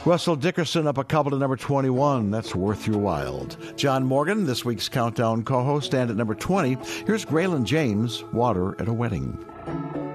Russell Dickerson up a couple to number 21. That's Worth Your While. John Morgan, this week's Countdown co-host, and at number 20, here's Graylin James, Water at a Wedding.